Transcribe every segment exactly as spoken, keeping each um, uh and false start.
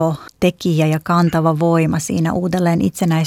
tekijä ja kantava voima siinä uudelleen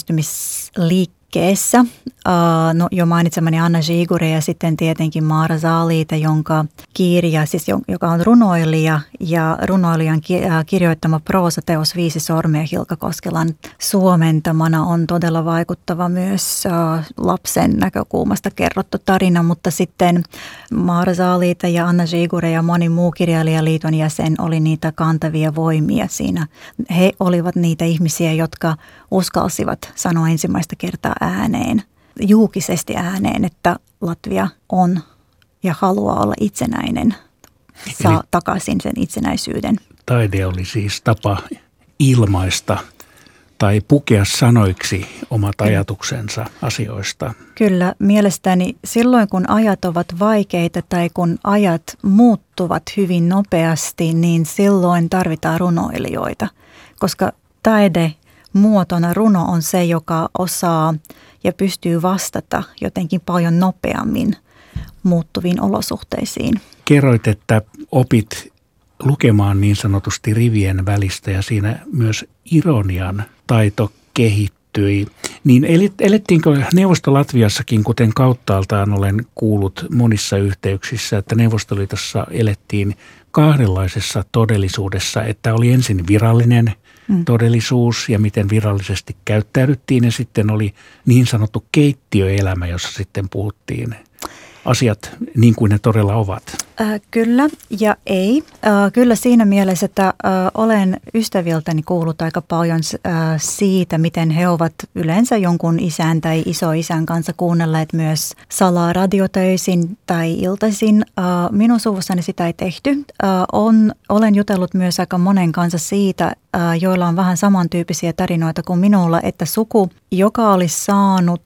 itsenäistymisliikkeessä. No, jo mainitsemani Anna Žigure ja sitten tietenkin Maara Zaalite, jonka kirja, siis joka on runoilija ja runoilijan kirjoittama proosateos Viisi sormea Hilkka Koskelan suomentamana on todella vaikuttava myös lapsen näkökulmasta kerrottu tarina, mutta sitten Maara Zaalite ja Anna Žigure ja moni muu kirjailijaliiton jäsen oli niitä kantavia voimia siinä. He olivat niitä ihmisiä, jotka uskalsivat sanoa ensimmäistä kertaa ääneen. Julkisesti ääneen, että Latvia on ja haluaa olla itsenäinen, saa Eli takaisin sen itsenäisyyden. Taide oli siis tapa ilmaista tai pukea sanoiksi omat ajatuksensa asioista. Kyllä, mielestäni silloin kun ajat ovat vaikeita tai kun ajat muuttuvat hyvin nopeasti, niin silloin tarvitaan runoilijoita, koska taide muotona runo on se, joka osaa ja pystyy vastata jotenkin paljon nopeammin muuttuviin olosuhteisiin. Kerroit, että opit lukemaan niin sanotusti rivien välistä ja siinä myös ironian taito kehittyi. Niin elettiinkö Neuvosto-Latviassakin, kuten kauttaaltaan olen kuullut monissa yhteyksissä, että Neuvostoliitossa elettiin kahdenlaisessa todellisuudessa, että oli ensin virallinen Mm. todellisuus ja miten virallisesti käyttäydyttiin ja sitten oli niin sanottu keittiöelämä, jossa sitten puhuttiin asiat niin kuin ne todella ovat. Äh, kyllä ja ei. Äh, kyllä siinä mielessä, että äh, olen ystäviltäni kuullut aika paljon äh, siitä, miten he ovat yleensä jonkun isän tai isoisän kanssa kuunnelleet myös salaa radiotöisin tai iltaisin. Äh, minun suvussani sitä ei tehty. Äh, on, olen jutellut myös aika monen kanssa siitä, äh, joilla on vähän samantyyppisiä tarinoita kuin minulla, että suku, joka olisi saanut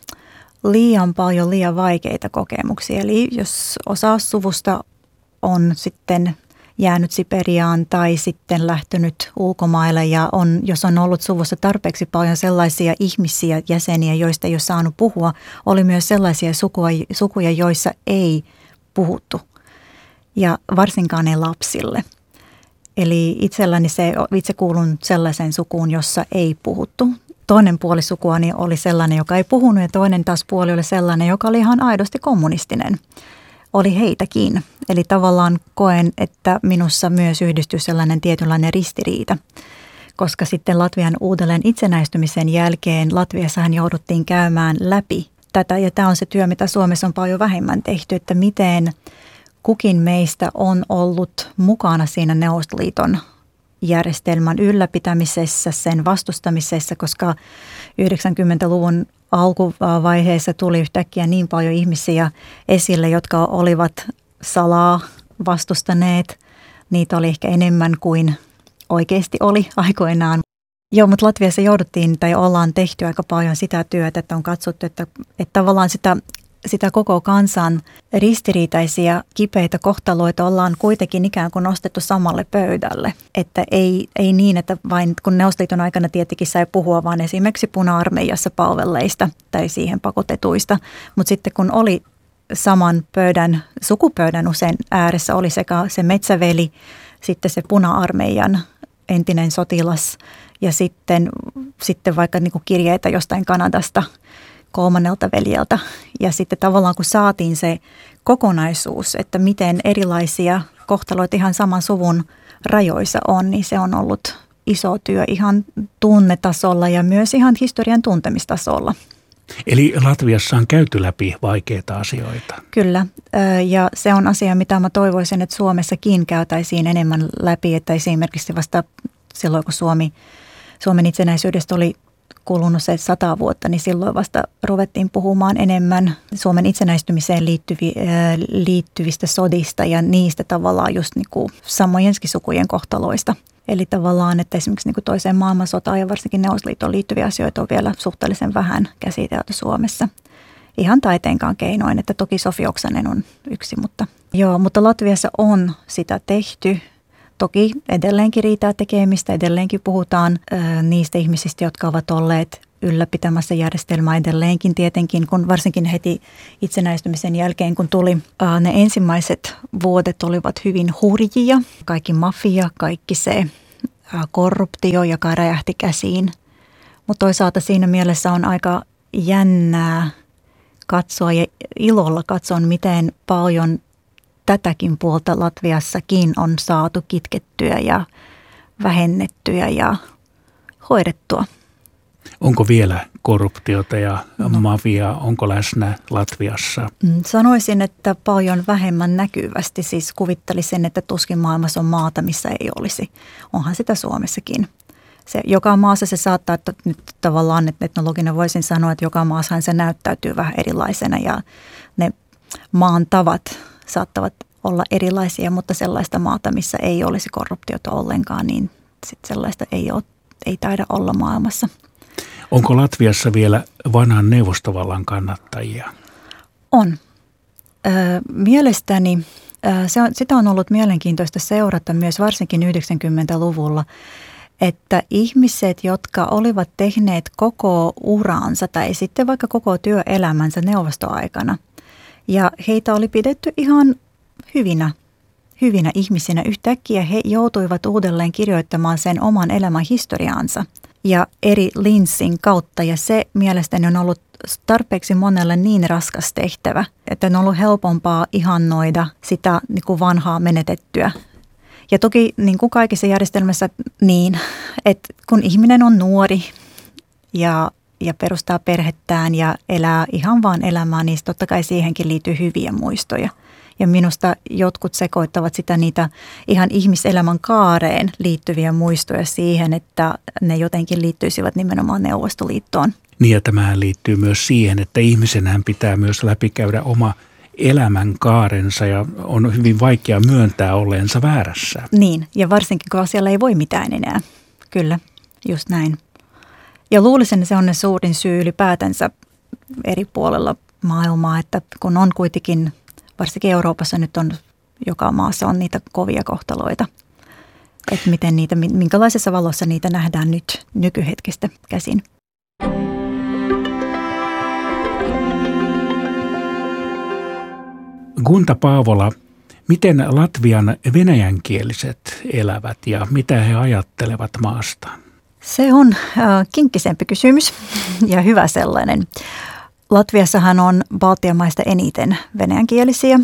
liian paljon liian vaikeita kokemuksia. Eli jos osa suvusta on sitten jäänyt Siperiaan tai sitten lähtenyt ulkomaille ja on, jos on ollut suvussa tarpeeksi paljon sellaisia ihmisiä, jäseniä, joista ei ole saanut puhua, oli myös sellaisia sukua, sukuja, joissa ei puhuttu ja varsinkaan ne lapsille. Eli itselläni se, itse kuulun sellaiseen sukuun, jossa ei puhuttu. Toinen puoli sukuani oli sellainen, joka ei puhunut ja toinen taas puoli oli sellainen, joka oli ihan aidosti kommunistinen. Oli heitäkin. Eli tavallaan koen, että minussa myös yhdistyi sellainen tietynlainen ristiriita. Koska sitten Latvian uudelleen itsenäistymisen jälkeen Latviassahan jouduttiin käymään läpi tätä. Ja tämä on se työ, mitä Suomessa on paljon vähemmän tehty, että miten kukin meistä on ollut mukana siinä Neuvostoliiton järjestelmän ylläpitämisessä, sen vastustamisessa, koska yhdeksänkymmentäluvun alkuvaiheessa tuli yhtäkkiä niin paljon ihmisiä esille, jotka olivat salaa vastustaneet. Niitä oli ehkä enemmän kuin oikeasti oli aikoinaan. Joo, mutta Latviassa jouduttiin tai ollaan tehty aika paljon sitä työtä, että on katsottu, että, että tavallaan sitä sitä koko kansan ristiriitaisia kipeitä kohtaloita ollaan kuitenkin ikään kuin nostettu samalle pöydälle. Että ei, ei niin, että vain kun Neuvostoliiton aikana tietenkin sai puhua vaan esimerkiksi puna-armeijassa palvelleista tai siihen pakotetuista. Mutta sitten kun oli saman pöydän, sukupöydän usein ääressä oli sekä se metsäveli, sitten se puna-armeijan entinen sotilas ja sitten, sitten vaikka niin kuin kirjeitä jostain Kanadasta kolmannelta veljeltä. Ja sitten tavallaan kun saatiin se kokonaisuus, että miten erilaisia kohtaloita ihan saman suvun rajoissa on, niin se on ollut iso työ ihan tunnetasolla ja myös ihan historian tuntemistasolla. Eli Latviassa on käyty läpi vaikeita asioita. Kyllä, ja se on asia, mitä mä toivoisin, että Suomessakin käytäisiin enemmän läpi, että esimerkiksi vasta silloin, kun Suomi, Suomen itsenäisyydestä oli kulunut se sata vuotta, niin silloin vasta ruvettiin puhumaan enemmän Suomen itsenäistymiseen liittyvi, liittyvistä sodista ja niistä tavallaan just niin kuin samojenkin sukujen kohtaloista. Eli tavallaan, että esimerkiksi niin kuin toiseen maailmansotaan ja varsinkin Neuvostoliittoon liittyviä asioita on vielä suhteellisen vähän käsitelty Suomessa. Ihan taiteenkaan keinoin, että toki Sofi Oksanen on yksi, mutta joo, mutta Latviassa on sitä tehty. Toki edelleenkin riittää tekemistä, edelleenkin puhutaan ö, niistä ihmisistä, jotka ovat olleet ylläpitämässä järjestelmää edelleenkin tietenkin, kun varsinkin heti itsenäistymisen jälkeen, kun tuli ö, ne ensimmäiset vuodet olivat hyvin hurjia. Kaikki mafia, kaikki se korruptio, joka räjähti käsiin. Mutta toisaalta siinä mielessä on aika jännää katsoa ja ilolla katson, miten paljon tätäkin puolta Latviassakin on saatu kitkettyä ja vähennettyä ja hoidettua. Onko vielä korruptiota ja no. mafiaa, onko läsnä Latviassa? Sanoisin, että paljon vähemmän näkyvästi. Siis kuvittelisin, että tuskin maailmassa on maata, missä ei olisi. Onhan sitä Suomessakin. Se, joka maassa se saattaa, että nyt tavallaan että etnologina voisin sanoa, että joka maassahan se näyttäytyy vähän erilaisena ja ne maan tavat saattavat olla erilaisia, mutta sellaista maata, missä ei olisi korruptiota ollenkaan, niin sit sellaista ei, ole, ei taida olla maailmassa. Onko Latviassa vielä vanhan neuvostovallan kannattajia? On. Ö, mielestäni ö, se on, sitä on ollut mielenkiintoista seurata myös varsinkin yhdeksänkymmentäluvulla, että ihmiset, jotka olivat tehneet koko uraansa tai sitten vaikka koko työelämänsä neuvostoaikana ja heitä oli pidetty ihan hyvinä, hyvinä ihmisinä, yhtäkkiä he joutuivat uudelleen kirjoittamaan sen oman elämän historiaansa ja eri linssin kautta ja se mielestäni on ollut tarpeeksi monelle niin raskas tehtävä, että on ollut helpompaa ihannoida sitä niin kuin vanhaa menetettyä. Ja toki niin kuin kaikissa järjestelmissä niin, että kun ihminen on nuori ja, ja perustaa perhettään ja elää ihan vaan elämää, niin totta kai siihenkin liittyy hyviä muistoja. Ja minusta jotkut sekoittavat sitä niitä ihan ihmiselämän kaareen liittyviä muistoja siihen, että ne jotenkin liittyisivät nimenomaan Neuvostoliittoon. Niin ja tämähän liittyy myös siihen, että ihmisenhän pitää myös läpikäydä oma elämän kaarensa ja on hyvin vaikea myöntää olleensa väärässä. Niin, ja varsinkin kun asialla ei voi mitään enää. Kyllä, just näin. Ja luulisin, että se on ne suurin syy ylipäätänsä eri puolella maailmaa, että kun on kuitenkin, varsinkin Euroopassa nyt on, joka maassa on niitä kovia kohtaloita. Että miten niitä, minkälaisessa valossa niitä nähdään nyt nykyhetkestä käsin. Gunta Paavola, miten Latvian venäjänkieliset elävät ja mitä he ajattelevat maastaan? Se on äh, kinkkisempi kysymys ja hyvä sellainen. Latviassahan on Baltian maista eniten venäjänkielisiä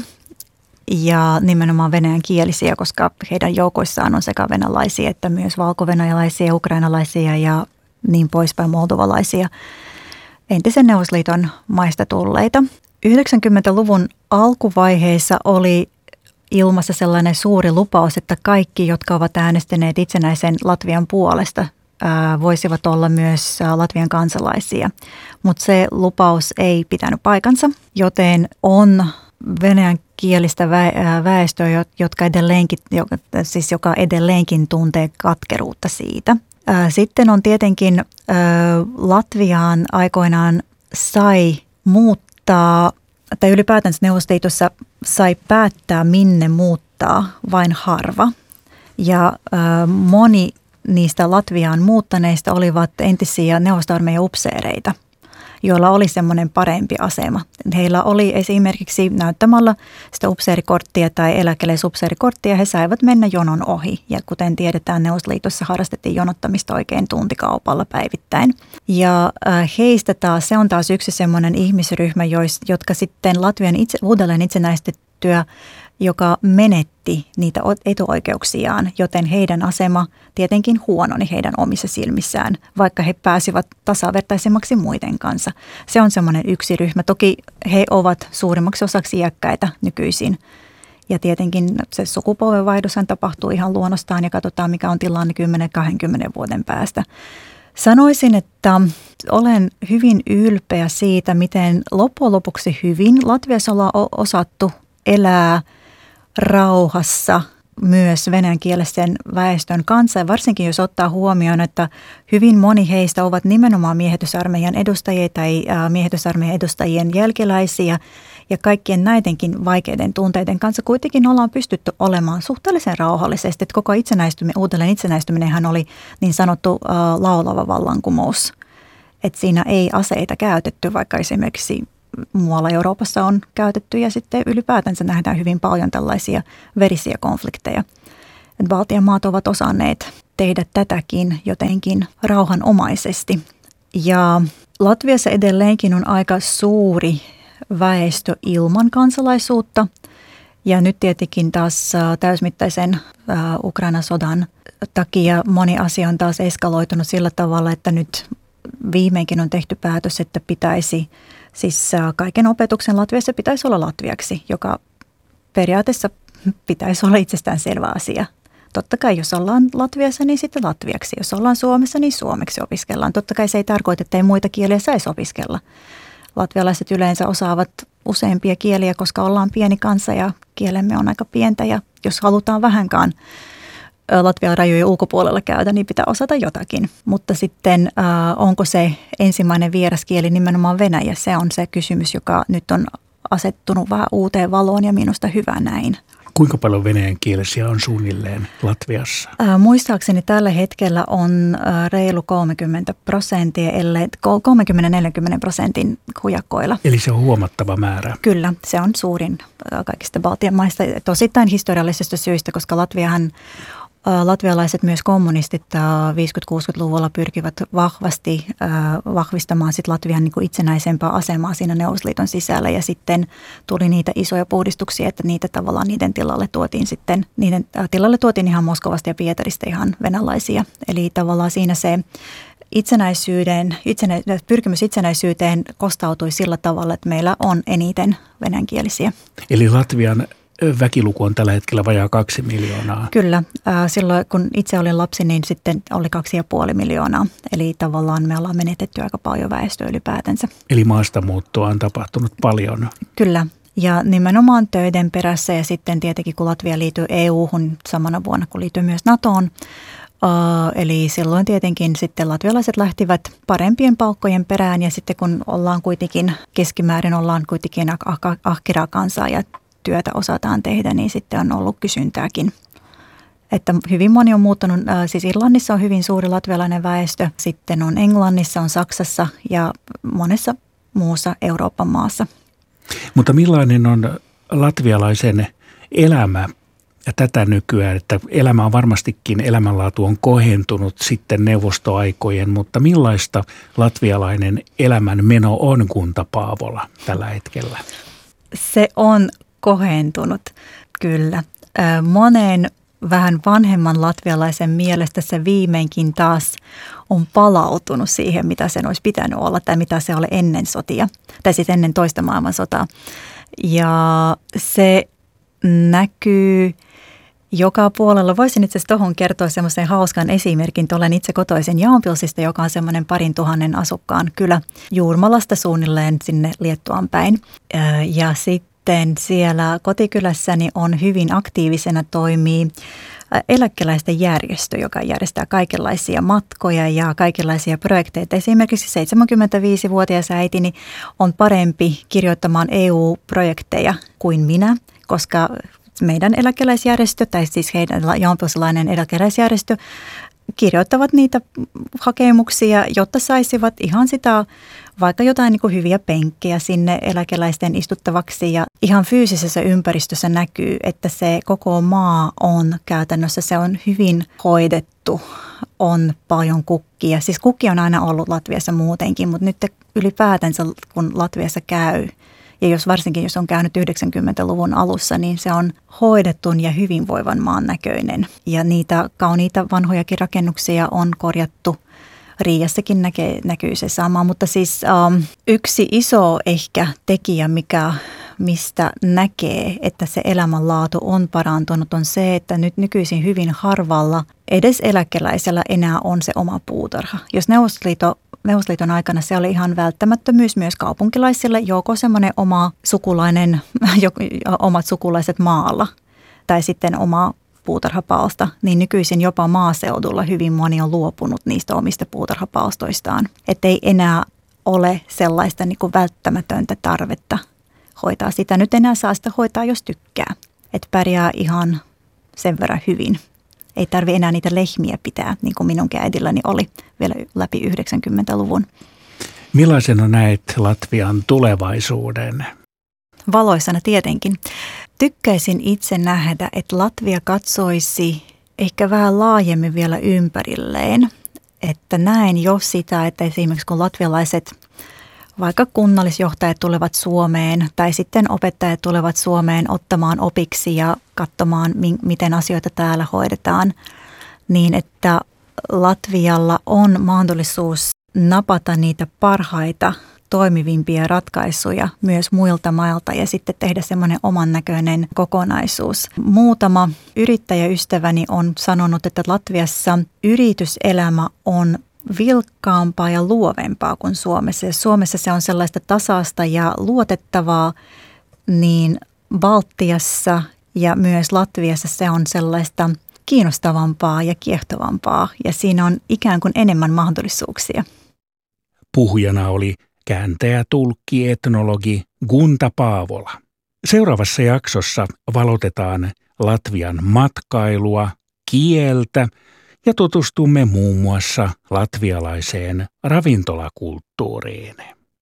ja nimenomaan venäjänkielisiä, koska heidän joukoissaan on sekä venäläisiä että myös valkovenäläisiä, ukrainalaisia ja niin poispäin moldovalaisia entisen Neuvostoliiton maista tulleita. yhdeksänkymmentäluvun alkuvaiheissa oli ilmassa sellainen suuri lupaus, että kaikki, jotka ovat äänestäneet itsenäisen Latvian puolesta, ää, voisivat olla myös Latvian kansalaisia. Mutta se lupaus ei pitänyt paikansa, joten on venäjänkielistä väestöä, jotka edelleenkin, siis joka edelleenkin tuntee katkeruutta siitä. Ää, sitten on tietenkin ää, Latviaan aikoinaan sai muuttaa, tai ylipäätänsä Neuvostoliitossa sai päättää, minne muuttaa vain harva. Ja ö, moni niistä Latviaan muuttaneista olivat entisiä neuvostoarmeijan upseereita, joilla oli semmoinen parempi asema. Heillä oli esimerkiksi näyttämällä sitä upseerikorttia tai eläkeläisupseerikorttia, he saivat mennä jonon ohi. Ja kuten tiedetään, Neuvostoliitossa harrastettiin jonottamista oikein tuntikaupalla päivittäin. Ja heistä taas, se on taas yksi semmoinen ihmisryhmä, jotka sitten Latvian itse, uudelleen itsenäistettyä, joka menetti niitä etuoikeuksiaan, joten heidän asema tietenkin huononi heidän omissa silmissään, vaikka he pääsivät tasavertaisemmaksi muiden kanssa. Se on semmoinen yksi ryhmä. Toki he ovat suurimmaksi osaksi iäkkäitä nykyisin. Ja tietenkin se sukupolvenvaihdoshan tapahtuu ihan luonnostaan ja katsotaan, mikä on tilanne kymmenen kaksikymmentä vuoden päästä. Sanoisin, että olen hyvin ylpeä siitä, miten loppujen lopuksi hyvin Latviassa ollaan osattu elää rauhassa myös venäjänkielisen väestön kanssa. Ja varsinkin jos ottaa huomioon, että hyvin moni heistä ovat nimenomaan miehitysarmeijan edustajia tai miehitysarmeijan edustajien jälkeläisiä. Ja kaikkien näidenkin vaikeiden tunteiden kanssa kuitenkin ollaan pystytty olemaan suhteellisen rauhallisesti. Että koko itsenäistyminen, uudelleen itsenäistyminenhän oli niin sanottu uh, laulava vallankumous. Että siinä ei aseita käytetty, vaikka esimerkiksi muualla Euroopassa on käytetty ja sitten ylipäätänsä nähdään hyvin paljon tällaisia verisiä konflikteja. Baltian maat ovat osanneet tehdä tätäkin jotenkin rauhanomaisesti. Ja Latviassa edelleenkin on aika suuri väestö ilman kansalaisuutta. Ja nyt tietenkin taas täysmittaisen Ukrainan sodan takia moni asia on taas eskaloitunut sillä tavalla, että nyt viimeinkin on tehty päätös, että pitäisi, siis kaiken opetuksen Latviassa pitäisi olla latviaksi, joka periaatteessa pitäisi olla itsestään selvä asia. Totta kai, jos ollaan Latviassa, niin sitten latviaksi. Jos ollaan Suomessa, niin suomeksi opiskellaan. Totta kai se ei tarkoita, että ei muita kieliä saisi opiskella. Latvialaiset yleensä osaavat useampia kieliä, koska ollaan pieni kansa ja kielemme on aika pientä. Ja jos halutaan vähänkään Latvian rajojen ulkopuolella käydä, niin pitää osata jotakin. Mutta sitten äh, onko se ensimmäinen vieraskieli nimenomaan Venäjä? Se on se kysymys, joka nyt on asettunut vähän uuteen valoon ja minusta hyvä näin. Kuinka paljon venäjänkielisiä on suunnilleen Latviassa? Äh, muistaakseni tällä hetkellä on äh, reilu kolmekymmentä prosenttia, ellei kolmekymmentä neljäkymmentä prosentin hujakoilla. Eli se on huomattava määrä. Kyllä, se on suurin äh, kaikista Baltian maista. Tosittain historiallisesta syistä, koska Latviahan latvialaiset, myös kommunistit viisikymmentä-kuusikymmentäluvulla pyrkivät vahvasti äh, vahvistamaan sit Latvian niin kuin itsenäisempää asemaa siinä Neuvostoliiton sisällä ja sitten tuli niitä isoja puhdistuksia, että niitä tavallaan niiden tilalle tuotiin sitten, niiden äh, tilalle tuotiin ihan Moskovasta ja Pietarista ihan venäläisiä. Eli tavallaan siinä se itsenäisyyden, itsenä, pyrkimys itsenäisyyteen kostautui sillä tavalla, että meillä on eniten venäjänkielisiä. Eli Latvian väkiluku on tällä hetkellä vajaa kaksi miljoonaa. Kyllä. Silloin kun itse olin lapsi, niin sitten oli kaksi ja puoli miljoonaa. Eli tavallaan me ollaan menetetty aika paljon väestöä ylipäätänsä. Eli maastamuuttoa on tapahtunut paljon. Kyllä. Ja nimenomaan töiden perässä ja sitten tietenkin kun Latvia liittyy E U-hun samana vuonna, kun liittyy myös NATOon. Eli silloin tietenkin sitten latvialaiset lähtivät parempien palkkojen perään ja sitten kun ollaan kuitenkin keskimäärin ollaan kuitenkin ahkeraa kansaa ja työtä osataan tehdä, niin sitten on ollut kysyntääkin. Että hyvin moni on muuttanut, siis Irlannissa on hyvin suuri latvialainen väestö, sitten on Englannissa, on Saksassa ja monessa muussa Euroopan maassa. Mutta millainen on latvialaisen elämä ja tätä nykyään, että elämä on varmastikin, elämänlaatu on kohentunut sitten neuvostoaikojen, mutta millaista latvialainen elämänmeno on kunta Paavola tällä hetkellä? Se on kohentunut, kyllä. Monen vähän vanhemman latvialaisen mielestä se viimeinkin taas on palautunut siihen, mitä sen olisi pitänyt olla tai mitä se oli ennen sotia, tai siis ennen toista maailmansotaa. Ja se näkyy joka puolella. Voisin itse asiassa tuohon kertoa semmoisen hauskan esimerkin. Olen itse kotoisin Jaanpilsistä, joka on semmoinen parin tuhannen asukkaan kylä Juurmalasta suunnilleen sinne Liettuaan päin. Ja sitten siellä kotikylässäni on hyvin aktiivisena toimii eläkeläisten järjestö, joka järjestää kaikenlaisia matkoja ja kaikenlaisia projekteja. Esimerkiksi seitsemänkymmentäviisivuotias äitini on parempi kirjoittamaan E U-projekteja kuin minä, koska meidän eläkeläisjärjestö, tai siis heidän jaanpilsilainen eläkeläisjärjestö, kirjoittavat niitä hakemuksia, jotta saisivat ihan sitä, vaikka jotain niin kuin hyviä penkkejä sinne eläkeläisten istuttavaksi. Ja ihan fyysisessä ympäristössä näkyy, että se koko maa on käytännössä, se on hyvin hoidettu, on paljon kukkia. Siis kukki on aina ollut Latviassa muutenkin, mutta nyt ylipäätänsä kun Latviassa käy, ja jos varsinkin jos on käynyt yhdeksänkymmentäluvun alussa, niin se on hoidettun ja hyvinvoivan maan näköinen. Ja niitä kauniita vanhojakin rakennuksia on korjattu. Riiassakin näkee, näkyy se sama, mutta siis um, yksi iso ehkä tekijä, mikä, mistä näkee, että se elämänlaatu on parantunut, on se, että nyt nykyisin hyvin harvalla edes eläkeläisellä enää on se oma puutarha. Jos Neuvostoliiton Neuvostoliiton aikana se oli ihan välttämättömyys myös kaupunkilaisille, joko semmoinen oma sukulainen, omat sukulaiset maalla tai sitten oma puutarhapalsta, niin nykyisin jopa maaseudulla hyvin moni on luopunut niistä omista puutarhapalstoistaan. Että ei enää ole sellaista niin kuin välttämätöntä tarvetta hoitaa sitä. Nyt enää saa sitä hoitaa, jos tykkää. Että pärjää ihan sen verran hyvin. Ei tarvitse enää niitä lehmiä pitää, niin kuin minun äidilläni oli vielä läpi yhdeksänkymmentäluvun. Millaisena näet Latvian tulevaisuuden? Valoisana tietenkin. Tykkäisin itse nähdä, että Latvia katsoisi ehkä vähän laajemmin vielä ympärilleen. Että näen jo sitä, että esimerkiksi kun latvialaiset, vaikka kunnallisjohtajat tulevat Suomeen tai sitten opettajat tulevat Suomeen ottamaan opiksi ja katsomaan, miten asioita täällä hoidetaan, niin että Latvialla on mahdollisuus napata niitä parhaita, toimivimpia ratkaisuja myös muilta mailta ja sitten tehdä semmoinen oman näköinen kokonaisuus. Muutama yrittäjäystäväni on sanonut, että Latviassa yrityselämä on vilkkaampaa ja luovempaa kuin Suomessa. Ja Suomessa se on sellaista tasaista ja luotettavaa, niin Baltiassa ja myös Latviassa se on sellaista kiinnostavampaa ja kiehtovampaa ja siinä on ikään kuin enemmän mahdollisuuksia. Puhujana oli kääntäjä, tulkki, etnologi Gunta Paavola. Seuraavassa jaksossa valotetaan Latvian matkailua, kieltä ja tutustumme muun muassa latvialaiseen ravintolakulttuuriin.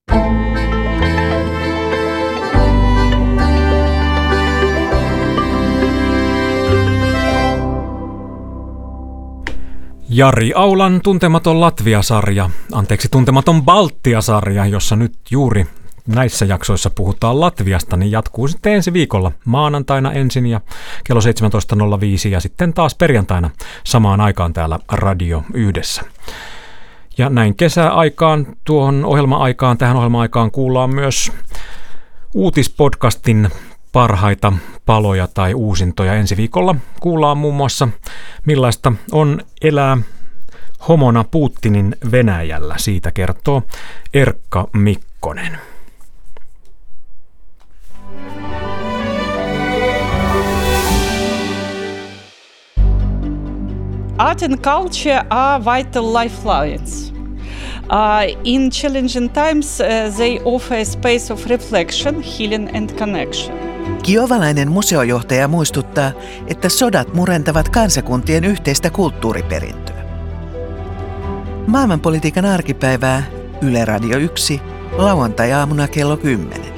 Jari Aulan Tuntematon Latvia-sarja, anteeksi Tuntematon Baltia-sarja, jossa nyt juuri näissä jaksoissa puhutaan Latviasta, niin jatkuu sitten ensi viikolla maanantaina ensin ja kello seitsemäntoista nolla viisi ja sitten taas perjantaina samaan aikaan täällä Radio Yhdessä. Ja näin kesäaikaan, tuohon ohjelma-aikaan, tähän ohjelma-aikaan kuullaan myös uutispodcastin parhaita paloja tai uusintoja. Ensi viikolla kuullaan muun muassa, millaista on elää homona Putinin Venäjällä. Siitä kertoo Erkka Mikkonen. Art and culture are vital lifelines. Uh, in challenging times, uh, they offer a space of reflection, healing and connection. Kiovalainen museojohtaja muistuttaa, että sodat murentavat kansakuntien yhteistä kulttuuriperintöä. Maailmanpolitiikan arkipäivää Yle Radio yksi, lauantai-aamuna kello kymmenen.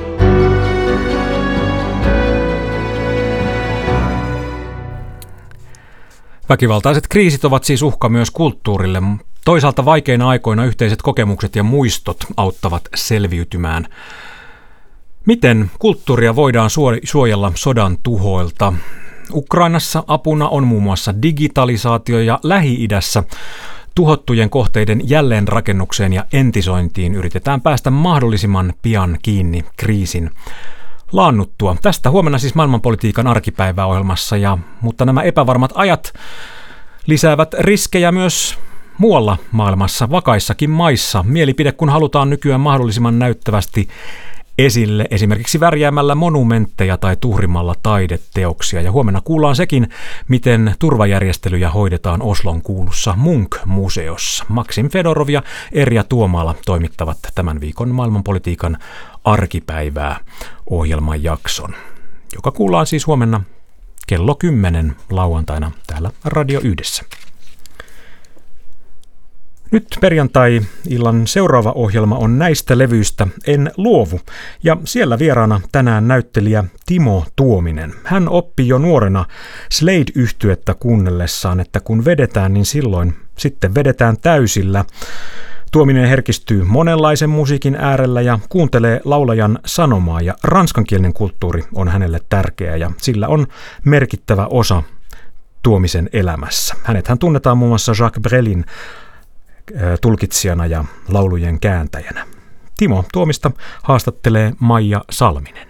Väkivaltaiset kriisit ovat siis uhka myös kulttuurille. Toisaalta vaikeina aikoina yhteiset kokemukset ja muistot auttavat selviytymään. Miten kulttuuria voidaan suojella sodan tuhoilta? Ukrainassa apuna on muun muassa digitalisaatio ja Lähi-idässä tuhottujen kohteiden jälleenrakennukseen ja entisointiin yritetään päästä mahdollisimman pian kiinni kriisin laannuttua. Tästä huomenna siis maailmanpolitiikan arkipäiväohjelmassa, ja, mutta nämä epävarmat ajat lisäävät riskejä myös muualla maailmassa, vakaissakin maissa. Mielipide kun halutaan nykyään mahdollisimman näyttävästi esille, esimerkiksi värjäämällä monumentteja tai tuhrimalla taideteoksia. Ja huomenna kuullaan sekin, miten turvajärjestelyjä hoidetaan Oslon kuulussa Munch-museossa. Maksim Fedorov ja Erja Tuomala toimittavat tämän viikon maailmanpolitiikan arkipäivää ohjelman jakson, joka kuullaan siis huomenna kello kymmenen lauantaina täällä Radio Yhdessä. Nyt perjantai-illan seuraava ohjelma on Näistä levyistä en luovu, ja siellä vieraana tänään näyttelijä Timo Tuominen. Hän oppi jo nuorena Slade-yhtyettä kuunnellessaan, että kun vedetään, niin silloin sitten vedetään täysillä. Tuominen herkistyy monenlaisen musiikin äärellä ja kuuntelee laulajan sanomaa, ja ranskankielinen kulttuuri on hänelle tärkeä ja sillä on merkittävä osa Tuomisen elämässä. Hänethän tunnetaan muun muassa Jacques Brelin tulkitsijana ja laulujen kääntäjänä. Timo Tuomista haastattelee Maija Salminen.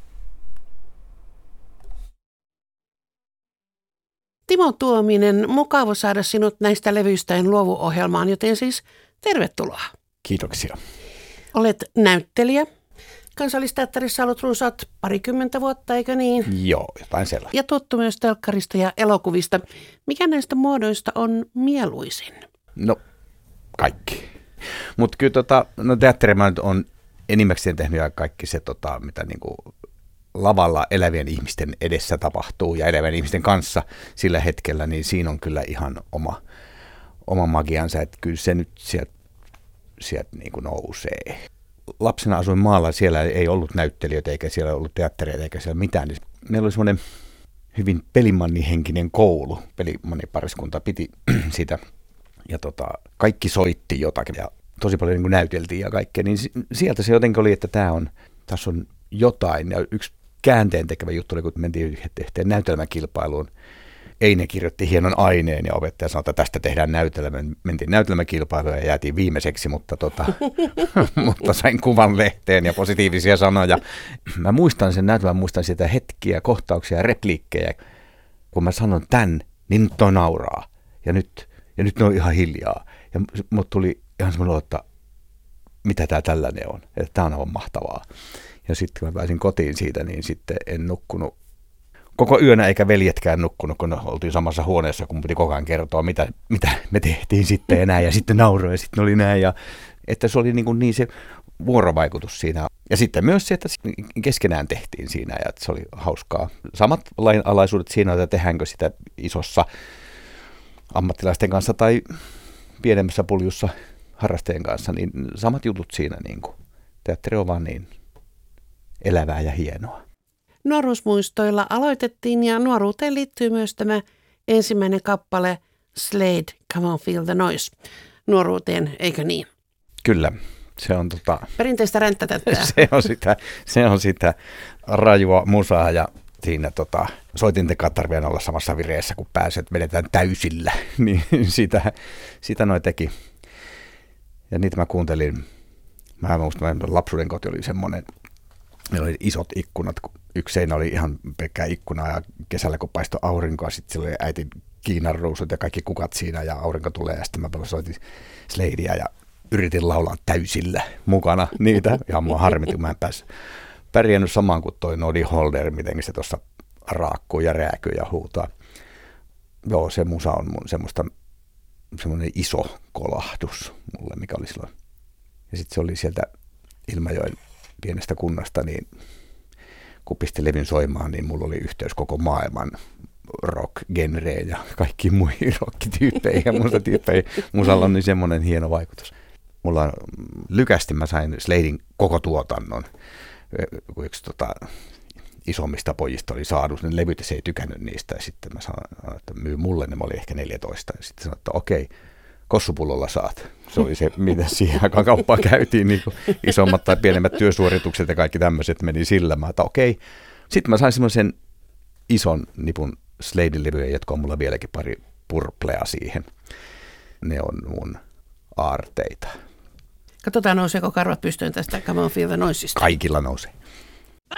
Timo Tuominen, mukava saada sinut Näistä levyistä en luovu -ohjelmaan, joten siis tervetuloa. Kiitoksia. Olet näyttelijä. Kansallisteatterissa olet runsaat parikymmentä vuotta, eikö niin? Joo, jotain sellaista. Ja tuttu myös telkkarista ja elokuvista. Mikä näistä muodoista on mieluisin? No, kaikki. Mutta kyllä tota, no teatteri mä nyt on enimmäkseen tehnyt ja kaikki se, tota, mitä niinku lavalla elävien ihmisten edessä tapahtuu ja elävien ihmisten kanssa sillä hetkellä, niin siinä on kyllä ihan oma, oma magiansa, että kyllä se nyt sieltä sielt niinku nousee. Lapsena asuin maalla, siellä ei ollut näyttelijöitä eikä siellä ollut teattereita eikä siellä mitään. Meillä oli semmoinen hyvin pelimannihenkinen koulu. Pelimannipariskunta piti sitä ja tota, kaikki soitti jotakin ja tosi paljon niin kuin näyteltiin ja kaikkea. Niin sieltä se jotenkin oli, että tämä on, tässä on jotain. Ja yksi käänteen tekevä juttu oli, kun mentiin yhteen näytelmäkilpailuun. Eine kirjoitti hienon aineen ja opettaja sanoi, että tästä tehdään näytelmä. Mentiin näytelmäkilpailuun ja jäätiin viimeiseksi, mutta, tota, mutta sain kuvan lehteen ja positiivisia sanoja. Mä muistan sen näytelmän, muistan sitä hetkiä, kohtauksia ja repliikkejä. Kun mä sanon tän, niin nyt toi nauraa. Ja nyt, ja nyt ne on ihan hiljaa. Ja mut tuli ihan semmoinen, että mitä tää tällainen on. Että tää on aivan mahtavaa. Ja sitten kun mä pääsin kotiin siitä, niin sitten en nukkunut koko yönä eikä veljetkään nukkunut, kun oltiin samassa huoneessa, kun piti koko ajan kertoa, mitä, mitä me tehtiin sitten enää. Ja sitten nauroi ja sitten oli näin. Ja, että se oli niin, kuin niin se vuorovaikutus siinä. Ja sitten myös se, että keskenään tehtiin siinä ja että se oli hauskaa. Samat lainalaisuudet siinä, että tehdäänkö sitä isossa ammattilaisten kanssa tai pienemmässä puljussa harrastajien kanssa, niin samat jutut siinä. Niin kuin. Teatteri on vaan niin elävää ja hienoa. Nuoruusmuistoilla aloitettiin ja nuoruuteen liittyy myös tämä ensimmäinen kappale Slade, Come on Feel the Noise. Nuoruuteen, eikö niin? Kyllä, se on tota... perinteistä ränttätättää. se, on sitä, se on sitä rajua musaa ja siinä tota, soitintekaan tarvitse olla samassa vireessä, kun pääset, vedetään täysillä. niin sitä, sitä noi teki. Ja niitä mä kuuntelin. Mä muistan, että lapsuuden koti oli semmoinen, meillä oli isot ikkunat, yksi seinä oli ihan pelkkää ikkunaa ja kesällä kun paistoi aurinkoa, sitten siellä oli äitin Kiinan ruusut ja kaikki kukat siinä ja aurinko tulee ja sitten mä soitin Sladea ja yritin laulaa täysillä mukana niitä. Ihan mua harmitti, kun mä en pääs pärjännyt samaan kuin toi Noddy Holder, miten se tuossa raakkuu ja rääkyy ja huutaa. Joo, se musa on mun semmoista, semmoinen iso kolahdus mulle, mikä oli silloin. Ja sitten se oli sieltä Ilmajoen pienestä kunnasta, niin kun pisti levyn soimaan, niin mulla oli yhteys koko maailman rock-genreen ja kaikkiin muihin rock-tyyppeihin ja musatyyppeihin. Musalla on niin semmoinen hieno vaikutus. Mulla lykästi mä sain Sladen koko tuotannon, kun yksi tota, isommista pojista oli saanut, niin levyt se ei tykännyt niistä. Ja sitten mä sanoin, että myy mulle, ne mä olin ehkä neljätoista. Ja sitten sanoin, että okei, kossupullolla saat. Se oli se, mitä siihen aikaan kauppaan käytiin, niin isommat tai pienemmät työsuoritukset ja kaikki tämmöiset meni sillä. Mä että okei. Sitten mä sain semmoisen ison nipun Sladen levyjä, jotka on mulla vieläkin pari purplea siihen. Ne on mun aarteita. Katsotaan, nouseeko karvat pystyyn tästä Come on Feel the Noisesta. Kaikilla nousee.